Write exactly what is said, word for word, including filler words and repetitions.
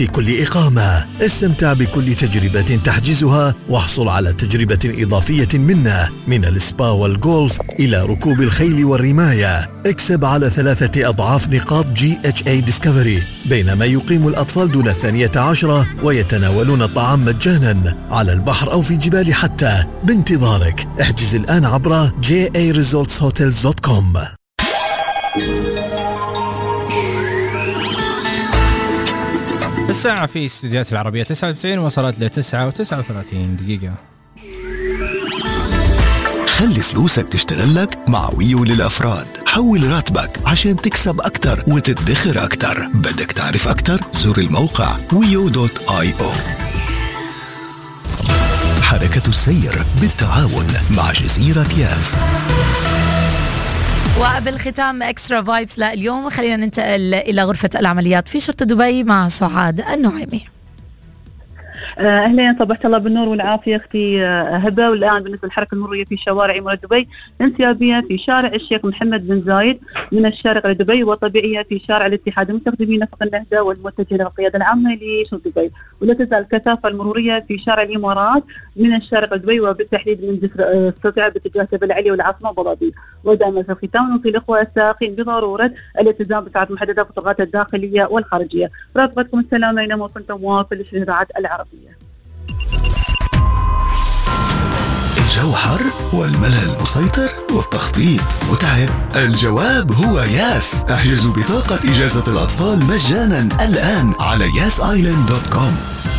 في كل إقامة. استمتع بكل تجربة تحجزها واحصل على تجربة إضافية منا، من السبا والجولف إلى ركوب الخيل والرماية. اكسب على ثلاثة أضعاف نقاط جي اتش اي Discovery، بينما يقيم الأطفال دون الثانية عشرة ويتناولون الطعام مجانا على البحر أو في جبال حتى. بانتظارك، احجز الآن عبر جي اي ريزورتس هوتيلز دوت كوم. الساعة في استديوهات العربية تسعة وتسعين وصلت ل تسعة وتسعة وثلاثين دقيقة. خلي فلوسك تشتغل لك مع ويو للأفراد. حول راتبك عشان تكسب أكتر وتدخر أكتر. بدك تعرف أكتر؟ زور الموقع ويو دوت آي أو. حركة السير بالتعاون مع جزيرة ياس. وبالختام اكسترا فايبس لليوم، خلينا ننتقل إلى غرفة العمليات في شرطة دبي مع سعاد النعيمي. اهلين، صبحت الله بالنور والعافيه اختي هبه. والان بالنسبه للحركه المروريه في شوارع عمارة دبي، انسيابيه في شارع الشيخ محمد بن زايد من الشارقه لدبي، وطبيعيه في شارع الاتحاد المستخدمين نفق النهضه والمتجه للقياده العامه لشرطه دبي. ولا تزال الكثافه المروريه في شارع الامارات من الشارقه لدبي، وبالتحديد من جسر السطع باتجاه جبل علي والعاصمه وبلادي. ودائما في الختام نوصي الاخوه السائقين بضروره الالتزام بساعات محدده في الطرقات الداخليه والخارجيه. راقبتكم السلامه اينما كنتم واصل للشهادات العربيه. الجو حر والملل مسيطر والتخطيط متعب. الجواب هو ياس. احجزوا بطاقة إجازة الأطفال مجانا الآن على ياس آيلاند دوت كوم.